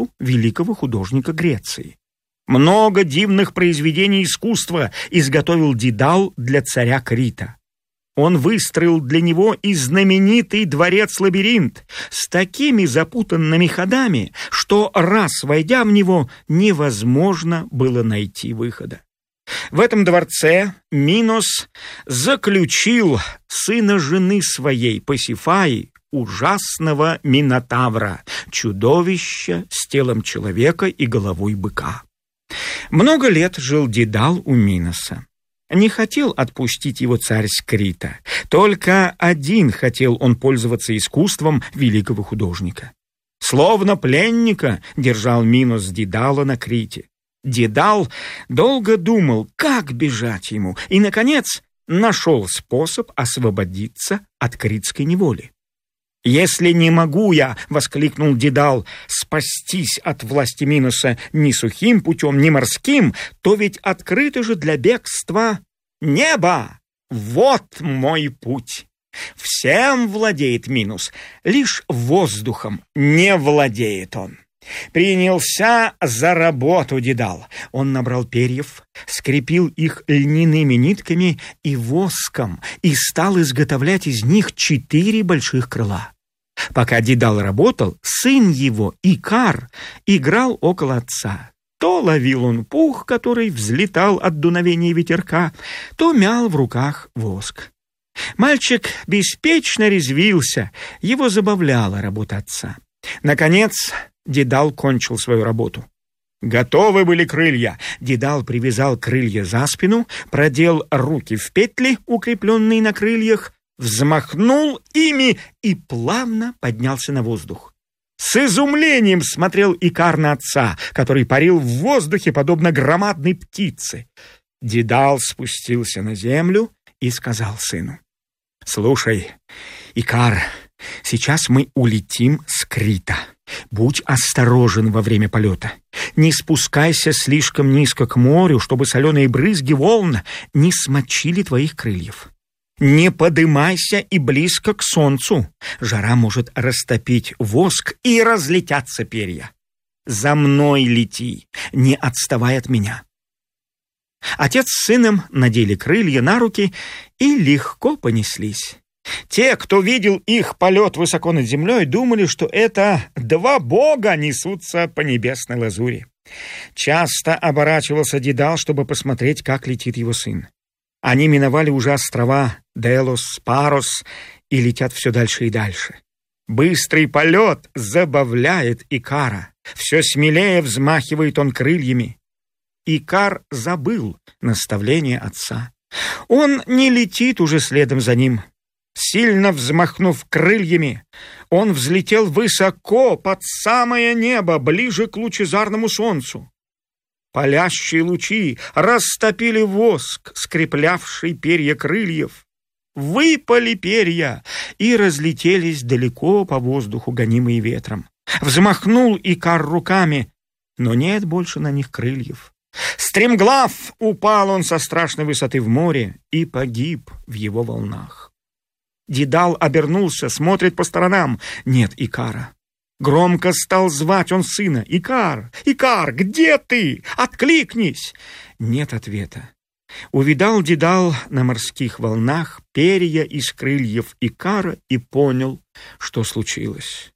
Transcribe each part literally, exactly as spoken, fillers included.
работу великого художника Греции. Много дивных произведений искусства изготовил Дедал для царя Крита. Он выстроил для него и знаменитый дворец-лабиринт с такими запутанными ходами, что, раз войдя в него, невозможно было найти выхода. В этом дворце Минос заключил сына жены своей Пасифаи, ужасного Минотавра, чудовища с телом человека и головой быка. Много лет жил Дедал у Миноса. Не хотел отпустить его царь с Крита. Только один хотел он пользоваться искусством великого художника. Словно пленника держал Минос Дедала на Крите. Дедал долго думал, как бежать ему, и, наконец, нашел способ освободиться от критской неволи. «Если не могу я, — воскликнул Дедал, — спастись от власти Миноса ни сухим путем, ни морским, то ведь открыто же для бегства небо. Вот мой путь. Всем владеет Минос, лишь воздухом не владеет он». Принялся за работу Дедал. Он набрал перьев, скрепил их льняными нитками и воском и стал изготовлять из них четыре больших крыла. Пока Дедал работал, сын его, Икар, играл около отца. То ловил он пух, который взлетал от дуновения ветерка, то мял в руках воск. Мальчик беспечно резвился, его забавляла работа отца. Наконец, Дедал кончил свою работу. Готовы были крылья. Дедал привязал крылья за спину, продел руки в петли, укрепленные на крыльях, взмахнул ими и плавно поднялся на воздух. С изумлением смотрел Икар на отца, который парил в воздухе, подобно громадной птице. Дедал спустился на землю и сказал сыну: «Слушай, Икар, сейчас мы улетим с Крита. Будь осторожен во время полета. Не спускайся слишком низко к морю, чтобы соленые брызги волн не смочили твоих крыльев. Не подымайся и близко к солнцу. Жара может растопить воск и разлетятся перья. За мной лети, не отставай от меня». Отец с сыном надели крылья на руки и легко понеслись. Те, кто видел их полет высоко над землей, думали, что это два бога несутся по небесной лазури. Часто оборачивался Дедал, чтобы посмотреть, как летит его сын. Они миновали уже острова Делос, Парос и летят все дальше и дальше. Быстрый полет забавляет Икара. Все смелее взмахивает он крыльями. Икар забыл наставление отца. Он не летит уже следом за ним. Сильно взмахнув крыльями, он взлетел высоко под самое небо, ближе к лучезарному солнцу. Палящие лучи растопили воск, скреплявший перья крыльев. Выпали перья и разлетелись далеко по воздуху, гонимые ветром. Взмахнул Икар руками, но нет больше на них крыльев. Стремглав упал он со страшной высоты в море и погиб в его волнах. Дедал обернулся, смотрит по сторонам. Нет Икара. Громко стал звать он сына: «Икар! Икар, где ты? Откликнись!» Нет ответа. Увидал Дедал на морских волнах перья из крыльев Икара и понял, что случилось.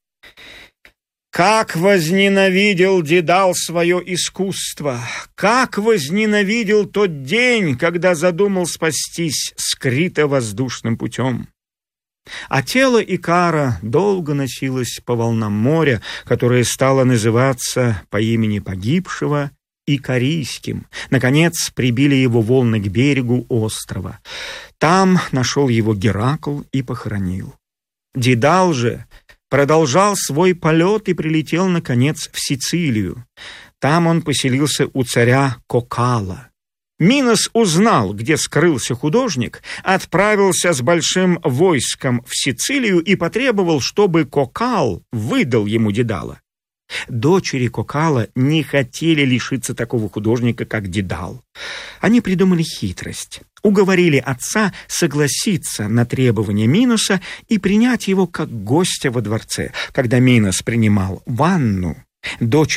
Как возненавидел Дедал свое искусство! Как возненавидел тот день, когда задумал спастись с Крита воздушным путем! А тело Икара долго носилось по волнам моря, которое стало называться по имени погибшего Икарийским. Наконец прибили его волны к берегу острова. Там нашел его Геракл и похоронил. Дедал же продолжал свой полет и прилетел, наконец, в Сицилию. Там он поселился у царя Кокала. Минос узнал, где скрылся художник, отправился с большим войском в Сицилию и потребовал, чтобы Кокал выдал ему Дедала. Дочери Кокала не хотели лишиться такого художника, как Дедал. Они придумали хитрость. Уговорили отца согласиться на требования Миноса и принять его как гостя во дворце. Когда Минос принимал ванну, дочь